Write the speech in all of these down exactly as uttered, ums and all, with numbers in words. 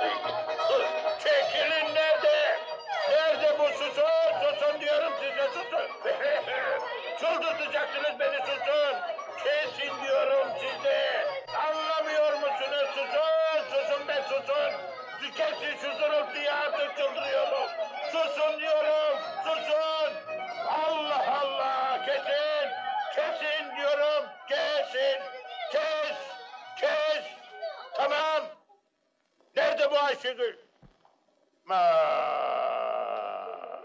Çekilin nerede? Nerede bu susun? Susun diyorum size susun. Çıldırtacaksınız beni susun. Kesin diyorum size. Anlamıyor musunuz susun? Susun be susun. Kesin şu zırıltıyı artık çıldırıyorum. Susun diyorum. Susun. Allah Allah. Kesin. Kesin diyorum. Kesin. Kes. Kes. Tamam. Nerede bu Ayşegül? Aa,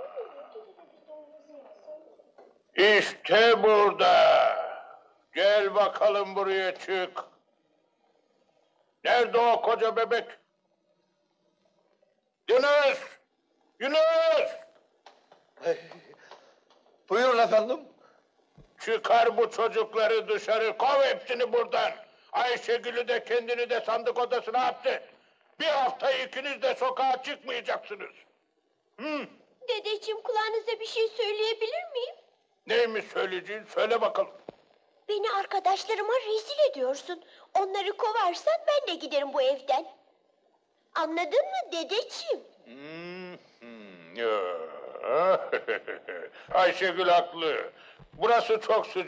İşte burada. Gel bakalım buraya çık. Nerede o koca bebek? Yunus! Yunus! Ay, buyurun efendim. Çıkar bu çocukları dışarı, kov hepsini buradan. Ayşegül'ü de kendini de sandık odasına attı. Bir hafta ikiniz de sokağa çıkmayacaksınız. Hı? Dedeciğim, kulağınıza bir şey söyleyebilir miyim? Neymiş söyleyeceğin? Söyle bakalım. Beni arkadaşlarıma rezil ediyorsun. Onları kovarsan ben de giderim bu evden. Anladın mı dedeciğim? Hmm, hmm, ya. Ayşegül haklı. Burası çok sıcak.